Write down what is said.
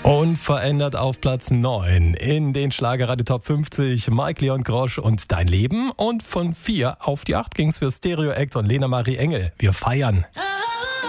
Unverändert auf Platz 9 in den Schlagerradio Top 50 Mike Leon Grosch und Dein Leben. Und von 4 auf die 8 ging's für Stereo Act und Lena Marie Engel. Wir feiern.